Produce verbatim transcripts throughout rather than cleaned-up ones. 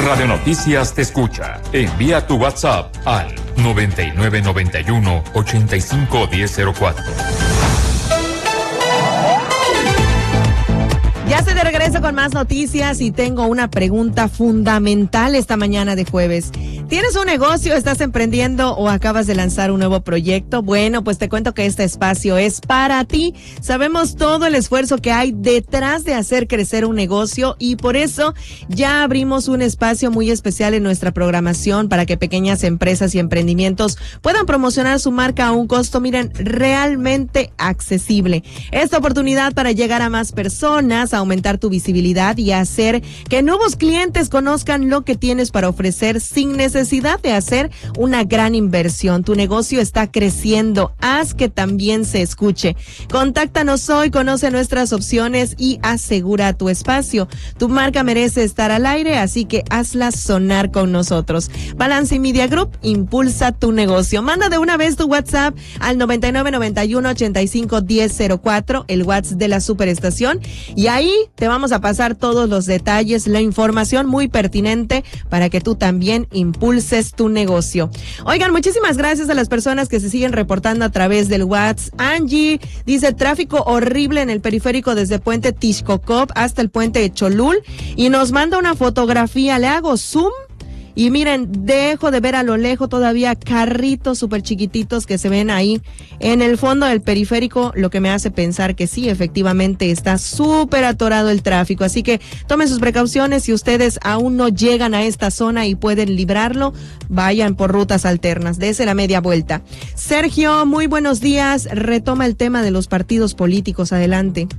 Radio Noticias te escucha. Envía tu WhatsApp al noventa y nueve noventa y uno ochenta y cinco diez cero cuatro. Ya estoy de regreso con más noticias y tengo una pregunta fundamental esta mañana de jueves. ¿Tienes un negocio, estás emprendiendo o acabas de lanzar un nuevo proyecto? Bueno, pues te cuento que este espacio es para ti. Sabemos todo el esfuerzo que hay detrás de hacer crecer un negocio y por eso ya abrimos un espacio muy especial en nuestra programación para que pequeñas empresas y emprendimientos puedan promocionar su marca a un costo, miren, realmente accesible. Esta oportunidad para llegar a más personas, aumentar tu visibilidad y hacer que nuevos clientes conozcan lo que tienes para ofrecer sin necesidad de hacer una gran inversión. Tu negocio está creciendo, haz que también se escuche. Contáctanos hoy, conoce nuestras opciones y asegura tu espacio. Tu marca merece estar al aire, así que hazla sonar con nosotros. Balance Media Group, impulsa tu negocio. Manda de una vez tu WhatsApp al noventa y nueve noventa y uno ochenta y cinco diez cero cuatro, el WhatsApp de la Superestación, y ahí te vamos a pasar todos los detalles, la información muy pertinente para que tú también impulses tu negocio. Oigan, muchísimas gracias a las personas que se siguen reportando a través del WhatsApp. Angie dice: tráfico horrible en el periférico desde Puente Tixcocop hasta el Puente de Cholul, y nos manda una fotografía. Le hago zoom y miren, dejo de ver a lo lejos todavía carritos súper chiquititos que se ven ahí en el fondo del periférico, lo que me hace pensar que sí, efectivamente está súper atorado el tráfico. Así que tomen sus precauciones. Si ustedes aún no llegan a esta zona y pueden librarlo, vayan por rutas alternas, dése la media vuelta. Sergio, muy buenos días. Retoma el tema de los partidos políticos. Adelante.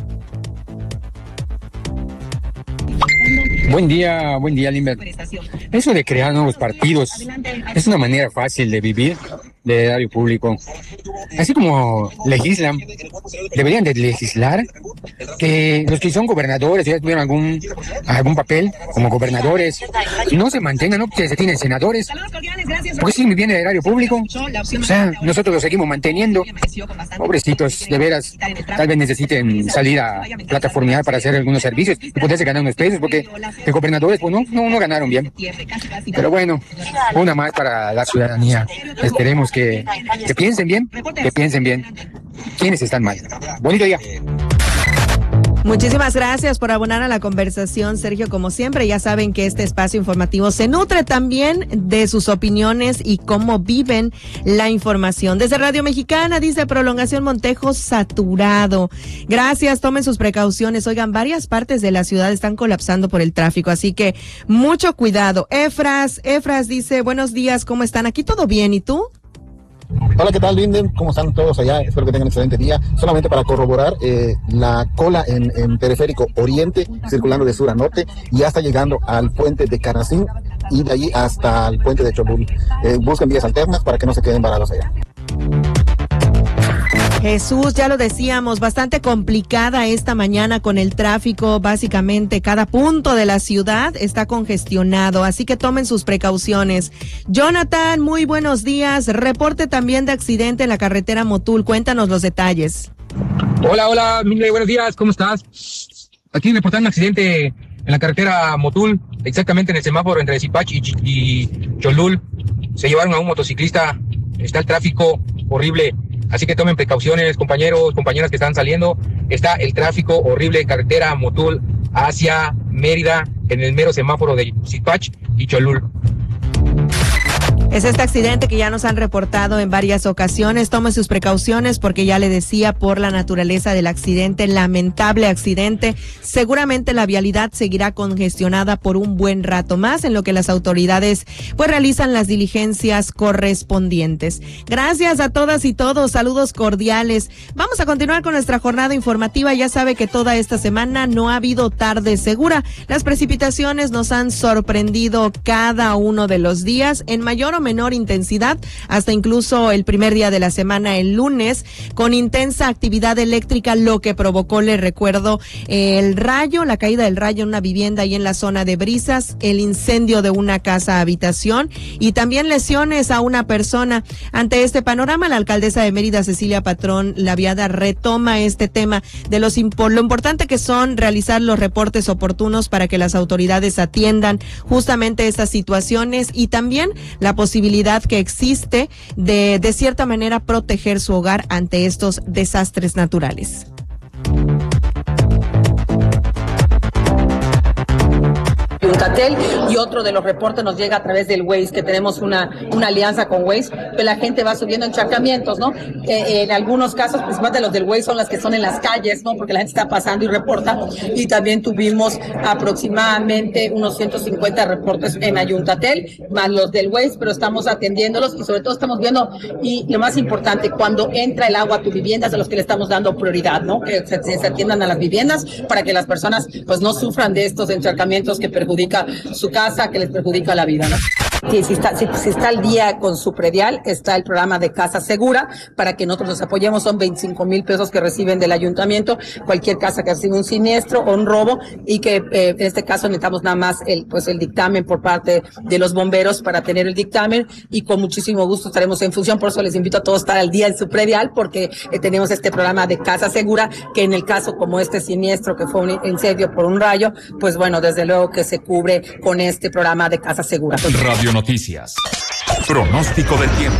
Buen día, buen día, Limber. Eso de crear nuevos partidos es una manera fácil de vivir de erario público. Así como legislan, deberían de legislar que los que son gobernadores, ya tuvieron algún algún papel como gobernadores, no se mantengan, no que se tienen senadores, porque si viene de erario público, o sea, nosotros lo seguimos manteniendo. Pobrecitos, de veras, tal vez necesiten salir a plataformear para hacer algunos servicios y poderse ganar unos pesos, porque de gobernadores, pues no, no, no ganaron bien. Pero bueno, una más para la ciudadanía. Esperemos que, que piensen bien, que piensen bien quiénes están mal. Bonito día. Muchísimas gracias por abonar a la conversación, Sergio. Como siempre, ya saben que este espacio informativo se nutre también de sus opiniones y cómo viven la información. Desde Radio Mexicana dice: Prolongación Montejo saturado. Gracias, tomen sus precauciones. Oigan, varias partes de la ciudad están colapsando por el tráfico, así que mucho cuidado. Efras, Efras dice: buenos días, ¿cómo están? Aquí todo bien, ¿y tú? Hola, ¿qué tal, Linden? ¿Cómo están todos allá? Espero que tengan un excelente día. Solamente para corroborar, eh, la cola en, en Periférico Oriente, circulando de sur a norte, y hasta llegando al puente de Canacín, y de allí hasta el puente de Cholul. Eh, busquen vías alternas para que no se queden varados allá. Jesús, ya lo decíamos, bastante complicada esta mañana con el tráfico. Básicamente cada punto de la ciudad está congestionado, así que tomen sus precauciones. Jonathan, muy buenos días. Reporte también de accidente en la carretera Motul. Cuéntanos los detalles. Hola, hola, Mile, buenos días, ¿cómo estás? Aquí reportando un accidente en la carretera Motul, exactamente en el semáforo entre Zipach y, y Cholul. Se llevaron a un motociclista, está el tráfico horrible. Así que tomen precauciones, compañeros, compañeras que están saliendo. Está el tráfico horrible, carretera Motul hacia Mérida, en el mero semáforo de Zipach y Cholul. Es este accidente que ya nos han reportado en varias ocasiones. Tome sus precauciones porque ya le decía, por la naturaleza del accidente, lamentable accidente, seguramente la vialidad seguirá congestionada por un buen rato más, en lo que las autoridades pues realizan las diligencias correspondientes. Gracias a todas y todos, saludos cordiales. Vamos a continuar con nuestra jornada informativa. Ya sabe que toda esta semana no ha habido tarde segura. Las precipitaciones nos han sorprendido cada uno de los días, en mayor o a menor intensidad hasta incluso el primer día de la semana, el lunes, con intensa actividad eléctrica, lo que provocó, le recuerdo, el rayo, la caída del rayo en una vivienda y en la zona de Brisas, el incendio de una casa habitación y también lesiones a una persona. Ante este panorama, la alcaldesa de Mérida, Cecilia Patrón Laviada, retoma este tema de los impo- lo importante que son realizar los reportes oportunos para que las autoridades atiendan justamente estas situaciones y también la posibilidad que existe de, de cierta manera, proteger su hogar ante estos desastres naturales. Yuntatel, y otro de los reportes nos llega a través del Waze, que tenemos una, una alianza con Waze, que la gente va subiendo encharcamientos, ¿no? Eh, en algunos casos, principalmente los del Waze, son las que son en las calles, ¿no? Porque la gente está pasando y reporta, y también tuvimos aproximadamente unos ciento cincuenta reportes en Ayuntatel, más los del Waze, pero estamos atendiéndolos y sobre todo estamos viendo, y lo más importante, cuando entra el agua a tu vivienda, es a los que le estamos dando prioridad, ¿no? Que se, se atiendan a las viviendas para que las personas pues no sufran de estos encharcamientos que perjudican su casa, que les perjudica la vida, ¿no? Sí, si está, si, si está al día con su predial, está el programa de Casa Segura, para que nosotros nos apoyemos. Son veinticinco mil pesos que reciben del ayuntamiento, cualquier casa que recibe un siniestro o un robo, y que eh, en este caso necesitamos nada más el, pues el dictamen por parte de los bomberos para tener el dictamen, y con muchísimo gusto estaremos en función. Por eso les invito a todos a estar al día en su predial, porque eh, tenemos este programa de Casa Segura, que en el caso como este siniestro que fue un incendio por un rayo, pues bueno, desde luego que se cubre con este programa de Casa Segura. Radio Noticias. Pronóstico del tiempo.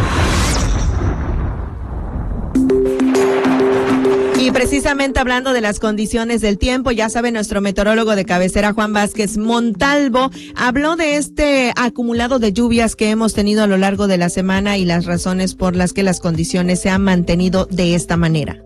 Y precisamente hablando de las condiciones del tiempo, ya sabe, nuestro meteorólogo de cabecera, Juan Vázquez Montalvo, habló de este acumulado de lluvias que hemos tenido a lo largo de la semana y las razones por las que las condiciones se han mantenido de esta manera.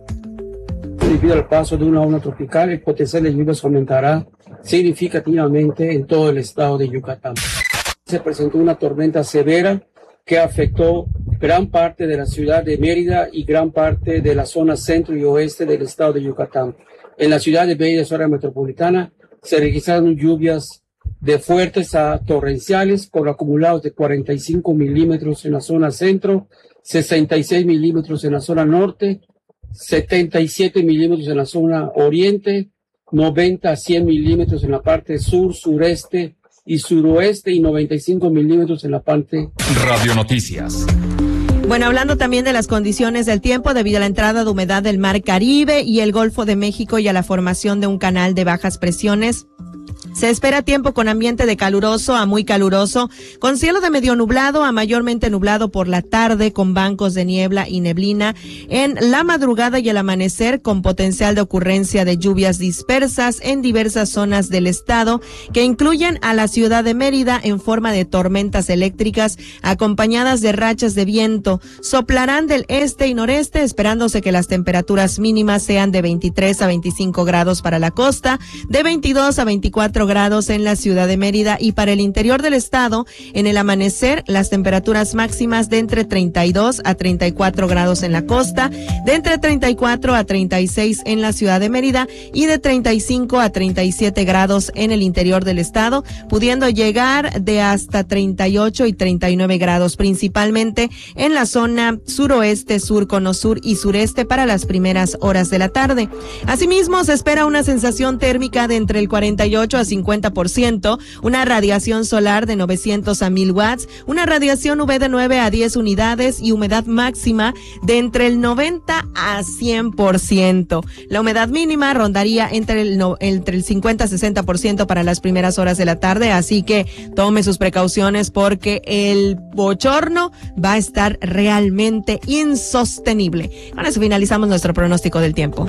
Debido al paso de una onda tropical, el potencial de lluvias aumentará significativamente en todo el estado de Yucatán. Se presentó una tormenta severa que afectó gran parte de la ciudad de Mérida y gran parte de la zona centro y oeste del estado de Yucatán. En la ciudad de Mérida, zona metropolitana, se registraron lluvias de fuertes a torrenciales con acumulados de cuarenta y cinco milímetros en la zona centro, sesenta y seis milímetros en la zona norte, setenta y siete milímetros en la zona oriente, noventa a cien milímetros en la parte sur, sureste y suroeste, y noventa y cinco milímetros en la parte. Radio Noticias. Bueno, hablando también de las condiciones del tiempo, debido a la entrada de humedad del Mar Caribe y el Golfo de México y a la formación de un canal de bajas presiones, se espera tiempo con ambiente de caluroso a muy caluroso, con cielo de medio nublado a mayormente nublado por la tarde, con bancos de niebla y neblina en la madrugada y el amanecer, con potencial de ocurrencia de lluvias dispersas en diversas zonas del estado, que incluyen a la ciudad de Mérida en forma de tormentas eléctricas acompañadas de rachas de viento. Soplarán del este y noreste, esperándose que las temperaturas mínimas sean de veintitrés a veinticinco grados para la costa, de veintidós a veinticuatro grados en la ciudad de Mérida, y para el interior del estado, en el amanecer, las temperaturas máximas de entre treinta y dos a treinta y cuatro grados en la costa, de entre treinta y cuatro a treinta y seis en la ciudad de Mérida y de treinta y cinco a treinta y siete grados en el interior del estado, pudiendo llegar de hasta treinta y ocho y treinta y nueve grados, principalmente en la zona suroeste, sur, cono sur y sureste para las primeras horas de la tarde. Asimismo, se espera una sensación térmica de entre el cuarenta y ocho a cincuenta por ciento, una radiación solar de novecientos a mil watts, una radiación U V de nueve a diez unidades y humedad máxima de entre el noventa a cien por ciento. La humedad mínima rondaría entre el, no, entre el cincuenta a sesenta por ciento para las primeras horas de la tarde, así que tome sus precauciones porque el bochorno va a estar realmente insostenible. Con eso finalizamos nuestro pronóstico del tiempo.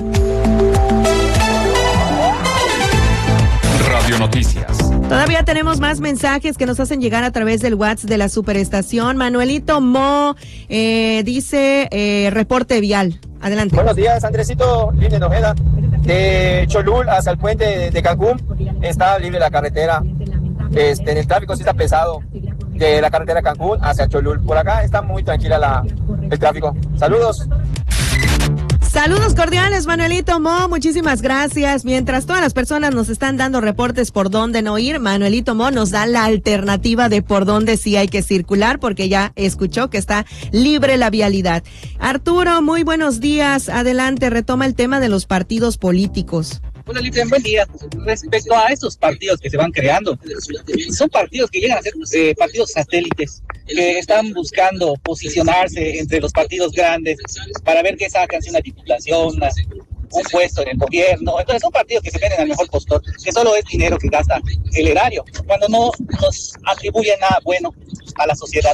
Radio Noticias. Todavía tenemos más mensajes que nos hacen llegar a través del WhatsApp de la superestación. Manuelito Mo eh, dice eh, reporte vial. Adelante. Buenos días, Andresito Linden Ojeda. De Cholul hasta el puente de, de Cancún está libre la carretera. Este, el tráfico sí está pesado. De la carretera Cancún hacia Cholul. Por acá está muy tranquila la, el tráfico. Saludos. Saludos cordiales, Manuelito Mo, muchísimas gracias. Mientras todas las personas nos están dando reportes por dónde no ir, Manuelito Mo nos da la alternativa de por dónde sí hay que circular, porque ya escuchó que está libre la vialidad. Arturo, muy buenos días. Adelante, retoma el tema de los partidos políticos. Hola, Lidia, buen día. Respecto a estos partidos que se van creando, son partidos que llegan a ser eh, partidos satélites, que están buscando posicionarse entre los partidos grandes para ver que sacan una diputación, una, un puesto en el gobierno. Entonces son partidos que se venden al mejor postor, que solo es dinero que gasta el erario, cuando no nos atribuye nada bueno a la sociedad.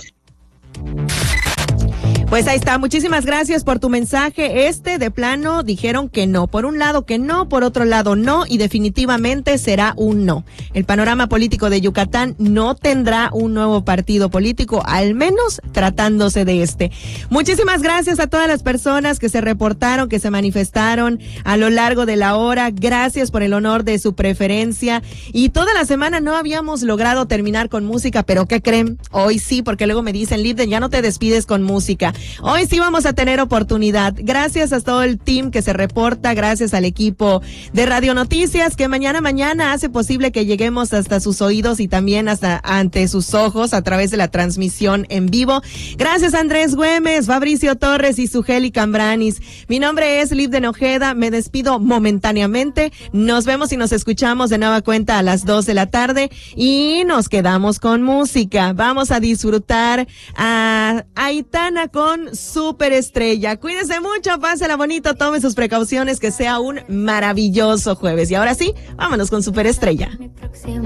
Pues ahí está, muchísimas gracias por tu mensaje. Este de plano dijeron que no, por un lado que no, por otro lado no, y definitivamente será un no. El panorama político de Yucatán no tendrá un nuevo partido político, al menos tratándose de este. Muchísimas gracias a todas las personas que se reportaron, que se manifestaron a lo largo de la hora. Gracias por el honor de su preferencia. Y toda la semana no habíamos logrado terminar con música, pero ¿qué creen? Hoy sí, porque luego me dicen, Libden, ya no te despides con música. Hoy sí vamos a tener oportunidad. Gracias a todo el team que se reporta, gracias al equipo de Radio Noticias que mañana mañana hace posible que lleguemos hasta sus oídos y también hasta ante sus ojos a través de la transmisión en vivo. Gracias a Andrés Güemes, Fabricio Torres y Sugeli Cambranis. Mi nombre es Libden Ojeda, me despido momentáneamente. Nos vemos y nos escuchamos de nueva cuenta a las dos de la tarde y nos quedamos con música. Vamos a disfrutar a Aitana con Superestrella. Cuídense mucho, pásela bonito, tome sus precauciones, que sea un maravilloso jueves. Y ahora sí, vámonos con Superestrella.